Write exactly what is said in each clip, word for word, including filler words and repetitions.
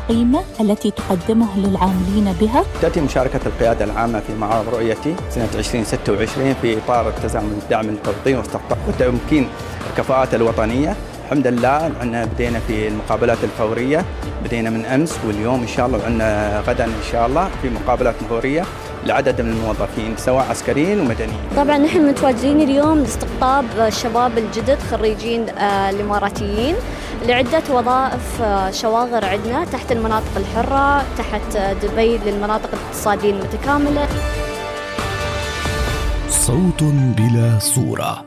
القيمة التي تقدمه للعاملين بها؟ تأتي مشاركة القيادة العامة في معارض رؤيتي سنة ألفين وستة وعشرين في إطار التزامن الدعم التوطيني واستقطاب وتمكين الكفاءات الوطنية. الحمد لله عندنا بدينا في المقابلات الفورية، بدينا من أمس واليوم إن شاء الله، وعندنا غدا إن شاء الله في مقابلات فورية لعدد من الموظفين سواء عسكريين ومدنيين. طبعا نحن متواجدين اليوم لاستقطاب الشباب الجدد خريجين الإماراتيين لعدة وظائف شواغر عندنا تحت المناطق الحرة، تحت دبي للمناطق الاقتصادية المتكاملة. صوت بلا صورة.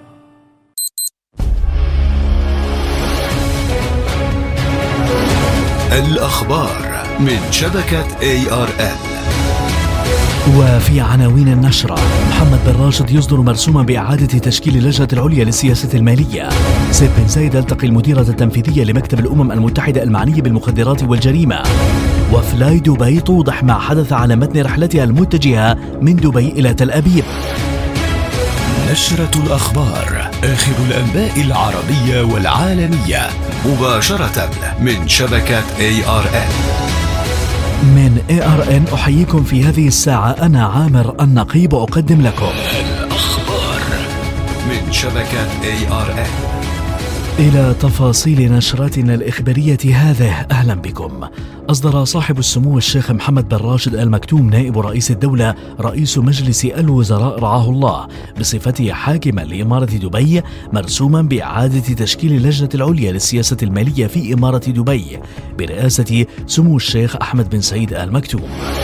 الأخبار من شبكة إيه آر إل. وفي عناوين النشرة: محمد بن راشد يصدر مرسوما بإعادة تشكيل اللجنة العليا للسياسة المالية. سيف بن زايد يلتقي المديرة التنفيذية لمكتب الأمم المتحدة المعني بالمخدرات والجريمة. وفلاي دبي توضح ما حدث على متن رحلتها المتجهة من دبي إلى تل أبيب. نشرة الأخبار، آخر الأنباء العربية والعالمية مباشرة من شبكة إيه آر إل. من إيه آر إن أحييكم في هذه الساعة، أنا عامر النقيب أقدم لكم الأخبار من شبكة إيه آر إل. إلى تفاصيل نشرتنا الإخبارية هذه، أهلا بكم. أصدر صاحب السمو الشيخ محمد بن راشد آل مكتوم نائب رئيس الدولة رئيس مجلس الوزراء رعاه الله بصفته حاكما لإمارة دبي مرسوما بإعادة تشكيل اللجنة العليا للسياسة المالية في إمارة دبي برئاسة سمو الشيخ أحمد بن سعيد آل مكتوم.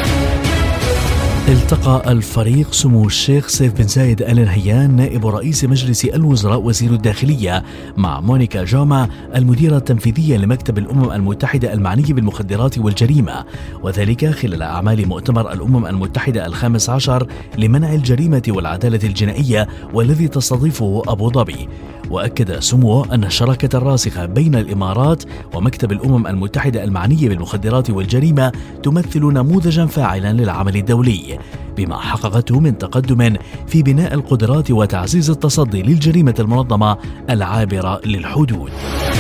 التقى الفريق سمو الشيخ سيف بن زايد آل نهيان نائب رئيس مجلس الوزراء وزير الداخلية مع مونيكا جاما المديرة التنفيذية لمكتب الأمم المتحدة المعني بالمخدرات والجريمة، وذلك خلال أعمال مؤتمر الأمم المتحدة الخامس عشر لمنع الجريمة والعدالة الجنائية والذي تستضيفه أبو ظبي. وأكد سموه أن الشراكة الراسخة بين الإمارات ومكتب الأمم المتحدة المعني بالمخدرات والجريمة تمثل نموذجا فاعلا للعمل الدولي بما حققته من تقدم في بناء القدرات وتعزيز التصدي للجريمة المنظمة العابرة للحدود.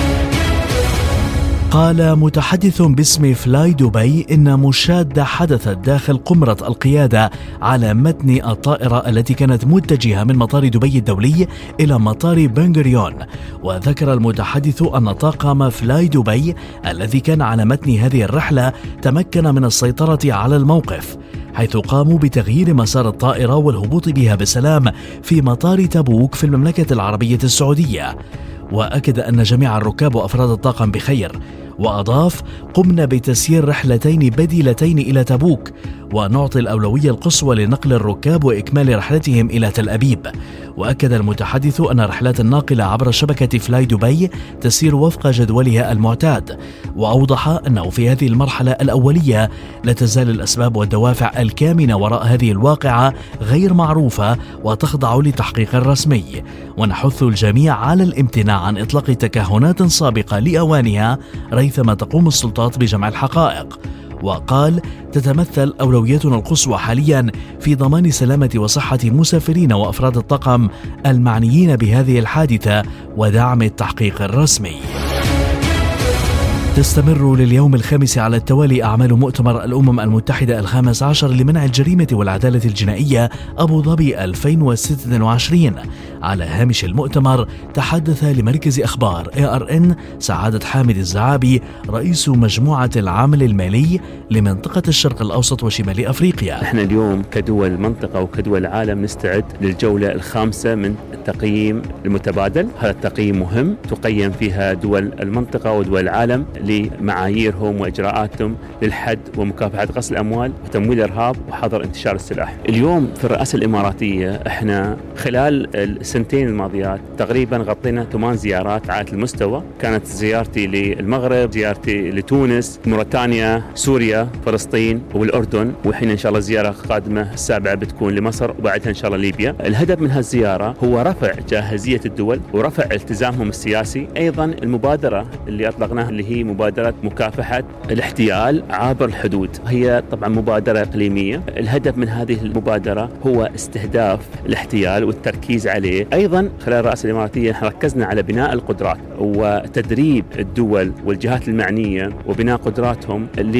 قال متحدث باسم فلاي دبي إن مشادة حدثت داخل قمرة القيادة على متن الطائرة التي كانت متجهة من مطار دبي الدولي إلى مطار بن غوريون. وذكر المتحدث أن طاقم فلاي دبي الذي كان على متن هذه الرحلة تمكن من السيطرة على الموقف، حيث قاموا بتغيير مسار الطائرة والهبوط بها بسلام في مطار تبوك في المملكة العربية السعودية. وأكد أن جميع الركاب وأفراد الطاقم بخير، وأضاف: قمنا بتسيير رحلتين بديلتين إلى تبوك، ونعطي الأولوية القصوى لنقل الركاب وإكمال رحلتهم إلى تل أبيب. وأكد المتحدث أن الرحلات الناقلة عبر شبكة فلاي دبي تسير وفق جدولها المعتاد، وأوضح أنه في هذه المرحلة الأولية لا تزال الأسباب والدوافع الكامنة وراء هذه الواقعة غير معروفة وتخضع لتحقيق رسمي، ونحث الجميع على الامتناع عن إطلاق تكهنات سابقة لأوانها ريثما تقوم السلطات بجمع الحقائق. وقال: تتمثل أولويتنا القصوى حاليا في ضمان سلامة وصحة مسافرين وأفراد الطاقم المعنيين بهذه الحادثة ودعم التحقيق الرسمي. تستمر لليوم الخامس على التوالي أعمال مؤتمر الأمم المتحدة الخامس عشر لمنع الجريمة والعدالة الجنائية أبو ظبي ألفين وستة وعشرين. على هامش المؤتمر تحدث لمركز أخبار إيه آر إن سعادة حامد الزعابي رئيس مجموعة العمل المالي لمنطقة الشرق الأوسط وشمال أفريقيا. احنا اليوم كدول منطقة وكدول عالم نستعد للجولة الخامسة من التقييم المتبادل. هذا التقييم مهم تقيم فيها دول المنطقة ودول العالم لمعاييرهم وإجراءاتهم للحد ومكافحة غسل الأموال وتمويل الإرهاب وحظر انتشار السلاح. اليوم في الرئاسة الإماراتية احنا خلال السنتين الماضيات تقريبا غطينا ثمان زيارات على المستوى. كانت زيارتي للمغرب، زيارتي لتونس، موريتانيا، سوريا، فلسطين والأردن، وحين إن شاء الله زيارة قادمة السابعة بتكون لمصر وبعدها إن شاء الله ليبيا. الهدف من هالزيارة هو رفع جاهزية الدول ورفع التزامهم السياسي. أيضا المبادرة اللي أطلقناها اللي هي مبادرة مكافحة الاحتيال عبر الحدود، هي طبعا مبادرة إقليمية. الهدف من هذه المبادرة هو استهداف الاحتيال والتركيز عليه. أيضا خلال الرئاسة الإماراتية ركزنا على بناء القدرات وتدريب الدول والجهات المعنية وبناء قدراتهم اللي